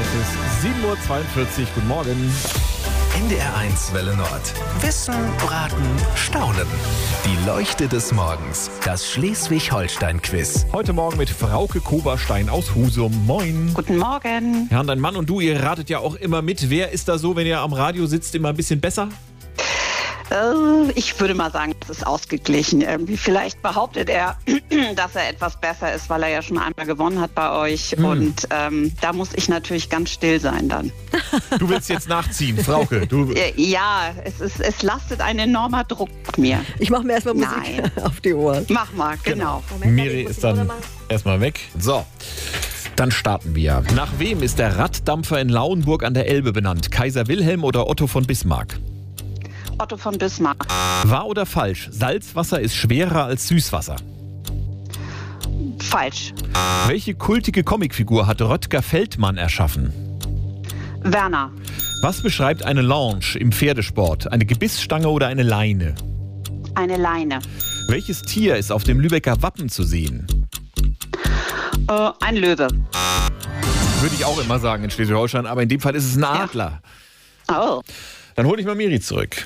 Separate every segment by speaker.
Speaker 1: Es ist 7.42 Uhr. Guten Morgen.
Speaker 2: NDR1 Welle Nord. Wissen, Raten, Staunen. Die Leuchte des Morgens. Das Schleswig-Holstein-Quiz.
Speaker 1: Heute Morgen mit Frauke Koberstein aus Husum. Moin.
Speaker 3: Guten Morgen.
Speaker 1: Ja, und dein Mann und du, ihr ratet ja auch immer mit. Wer ist da so, wenn ihr am Radio sitzt, immer ein bisschen besser?
Speaker 3: Ich würde mal sagen, es ist ausgeglichen. Irgendwie vielleicht behauptet er, dass er etwas besser ist, weil er ja schon einmal gewonnen hat bei euch. Und da muss ich natürlich ganz still sein dann.
Speaker 1: Du willst jetzt nachziehen, Frauke.
Speaker 3: Ja, es lastet ein enormer Druck auf mir.
Speaker 4: Ich mache mir erstmal Musik auf die Ohren.
Speaker 3: Mach mal, genau.
Speaker 1: Miri ist dann erstmal weg. So. Dann starten wir. Nach wem ist der Raddampfer in Lauenburg an der Elbe benannt? Kaiser Wilhelm oder Otto von Bismarck?
Speaker 3: Otto von Bismarck.
Speaker 1: Wahr oder falsch? Salzwasser ist schwerer als Süßwasser.
Speaker 3: Falsch.
Speaker 1: Welche kultige Comicfigur hat Rötger Feldmann erschaffen?
Speaker 3: Werner.
Speaker 1: Was beschreibt eine Lounge im Pferdesport? Eine Gebissstange oder eine Leine?
Speaker 3: Eine Leine.
Speaker 1: Welches Tier ist auf dem Lübecker Wappen zu sehen?
Speaker 3: Ein Löwe.
Speaker 1: Würde ich auch immer sagen in Schleswig-Holstein, aber in dem Fall ist es ein Adler.
Speaker 3: Oh.
Speaker 1: Dann hole ich mal Miri zurück.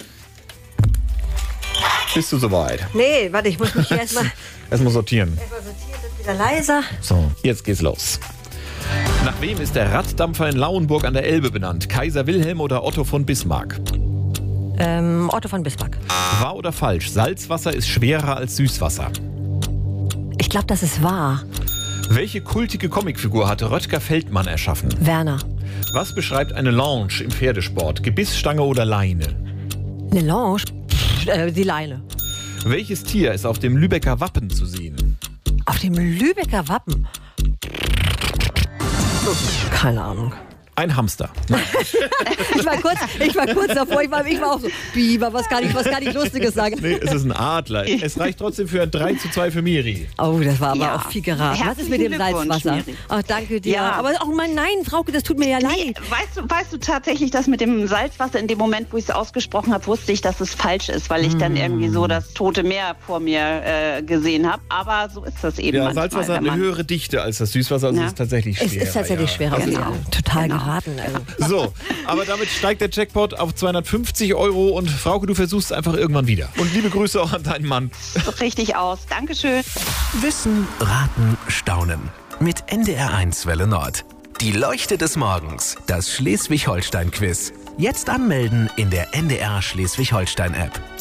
Speaker 1: Bist du soweit?
Speaker 4: Nee, warte, ich muss mich hier erstmal
Speaker 1: sortieren.
Speaker 4: sortieren, wird wieder leiser.
Speaker 1: So, jetzt geht's los. Nach wem ist der Raddampfer in Lauenburg an der Elbe benannt? Kaiser Wilhelm oder Otto von Bismarck?
Speaker 4: Otto von Bismarck.
Speaker 1: Wahr oder falsch? Salzwasser ist schwerer als Süßwasser.
Speaker 4: Ich glaube, das ist wahr.
Speaker 1: Welche kultige Comicfigur hat Rötger Feldmann erschaffen?
Speaker 4: Werner.
Speaker 1: Was beschreibt eine Lounge im Pferdesport? Gebissstange oder Leine?
Speaker 4: Eine Lounge? Die Leine.
Speaker 1: Welches Tier ist auf dem Lübecker Wappen zu sehen?
Speaker 4: Auf dem Lübecker Wappen? Keine Ahnung.
Speaker 1: Ein Hamster.
Speaker 4: Ich war kurz davor, ich war auch so, Biber, was kann ich Lustiges sagen?
Speaker 1: Nee, es ist ein Adler. Es reicht trotzdem für ein 3:2 für Miri.
Speaker 4: Oh, das war aber
Speaker 3: Ja.
Speaker 4: auch viel geraten. Was ist mit dem
Speaker 3: Herzlichen Glückwunsch,
Speaker 4: Salzwasser?
Speaker 3: Miri.
Speaker 4: Ach, danke dir.
Speaker 3: Ja.
Speaker 4: Aber auch nein, Frauke, das tut mir ja
Speaker 3: Nee,
Speaker 4: leid.
Speaker 3: weißt du tatsächlich, dass mit dem Salzwasser in dem Moment, wo ich es ausgesprochen habe, wusste ich, dass es falsch ist, weil ich dann irgendwie so das Tote Meer vor mir gesehen habe. Aber so ist das eben
Speaker 1: Ja,
Speaker 3: manchmal.
Speaker 1: Salzwasser hat
Speaker 3: wenn
Speaker 1: eine
Speaker 3: man-
Speaker 1: höher Dichte als das Süßwasser, also
Speaker 3: Ja.
Speaker 1: es ist tatsächlich schwerer.
Speaker 4: Es ist tatsächlich schwerer.
Speaker 1: Also,
Speaker 3: Genau.
Speaker 4: Total
Speaker 3: Genau.
Speaker 4: geraten. Also.
Speaker 1: So, aber damit steigt der Jackpot auf 250 € und Frauke, du versuchst es einfach irgendwann wieder. Und liebe Grüße auch an deinen Mann.
Speaker 3: Richtig aus. Dankeschön.
Speaker 2: Wissen, Raten, Staunen. Mit NDR1 Welle Nord. Die Leuchte des Morgens. Das Schleswig-Holstein-Quiz. Jetzt anmelden in der NDR Schleswig-Holstein-App.